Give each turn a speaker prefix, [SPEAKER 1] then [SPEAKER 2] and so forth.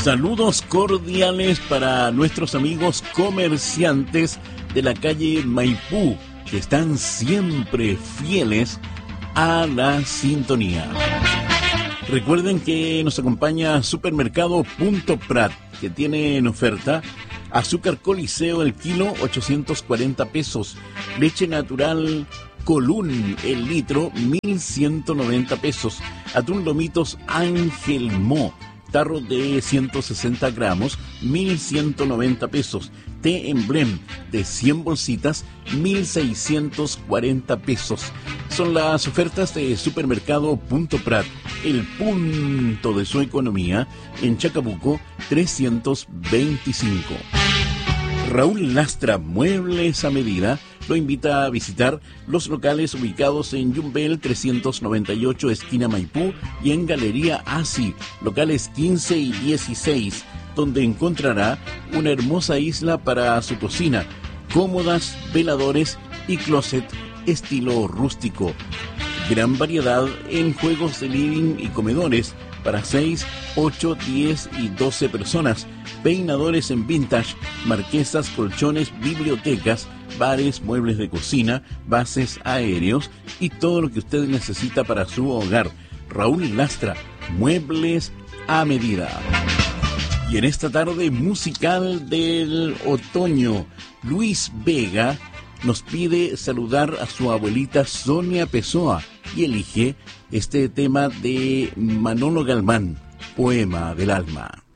[SPEAKER 1] Saludos cordiales para nuestros amigos comerciantes de la calle Maipú, que están siempre fieles a la sintonía. Recuerden que nos acompaña Supermercado Punto Prat, que tiene en oferta azúcar Coliseo el kilo 840 pesos, leche natural Colún el litro 1190 pesos, atún Lomitos Ángel Mo tarro de 160 gramos, 1.190 pesos. Té Emblem de 100 bolsitas, 1.640 pesos. Son las ofertas de Supermercado Punto Prat, el punto de su economía, en Chacabuco 325. Raúl Lastra, muebles a medida, lo invita a visitar los locales ubicados en Yumbel 398, esquina Maipú, y en Galería Asi, locales 15 y 16, donde encontrará una hermosa isla para su cocina, cómodas, veladores y closet estilo rústico. Gran variedad en juegos de living y comedores para 6, 8, 10 y 12 personas. Peinadores en vintage, marquesas, colchones, bibliotecas, bares, muebles de cocina, bases aéreos y todo lo que usted necesita para su hogar. Raúl Lastra, muebles a medida. Y en esta tarde musical del otoño, Luis Vega nos pide saludar a su abuelita Sonia Pessoa y elige este tema de Manolo Galván, Poema del Alma.